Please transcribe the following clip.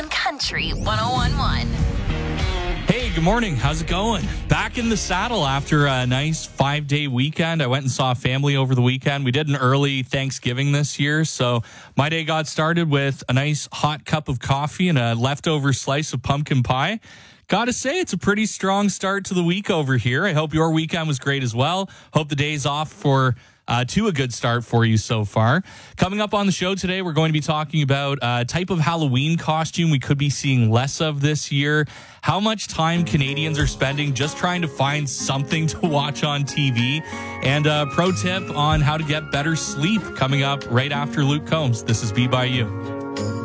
on Country 101.1. Hey, good morning. How's it going? Back in the saddle after a nice 5-day weekend. I went and saw family over the weekend. We did an early Thanksgiving this year, so my day got started with a nice hot cup of coffee and a leftover slice of pumpkin pie. Gotta say, it's a pretty strong start to the week over here. I hope your weekend was great as well. Hope the day's off to a good start for you so far. Coming up on the show today, we're going to be talking about a type of Halloween costume we could be seeing less of this year, how much time Canadians are spending just trying to find something to watch on TV, and a pro tip on how to get better sleep coming up right after Luke Combs. This is Be By You.